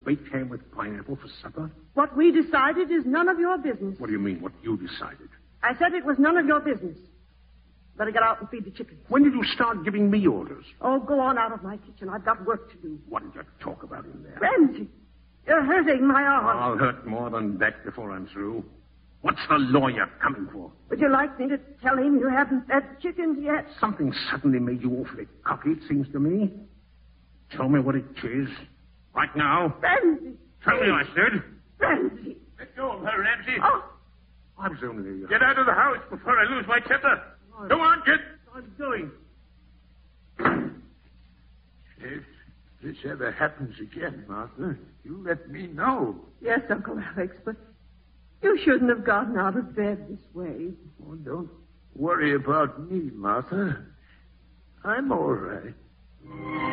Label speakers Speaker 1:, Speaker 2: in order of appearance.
Speaker 1: baked ham with pineapple for supper?
Speaker 2: What we decided is none of your business.
Speaker 1: What do you mean, what you decided?
Speaker 2: I said it was none of your business. Better get out and feed the chickens.
Speaker 1: When did you start giving me orders?
Speaker 2: Oh, go on out of my kitchen. I've got work to do.
Speaker 1: What did you talk about in there?
Speaker 2: Ramsey, you're hurting my arm.
Speaker 1: I'll hurt more than that before I'm through. What's the lawyer coming for?
Speaker 2: Would you like me to tell him you haven't fed the chickens yet?
Speaker 1: Something suddenly made you awfully cocky, it seems to me. Tell me what it is. Right now.
Speaker 2: Ramsey!
Speaker 1: Tell me, I said.
Speaker 2: Ramsey!
Speaker 3: Let go of her, Ramsey.
Speaker 2: Oh!
Speaker 1: I was only...
Speaker 3: Get out of the house before I lose my temper. Go on, kid.
Speaker 1: I'm going.
Speaker 3: If this ever happens again, Martha, you let me know.
Speaker 2: Yes, Uncle Alex, but you shouldn't have gotten out of bed this way.
Speaker 3: Oh, don't worry about me, Martha. I'm all right.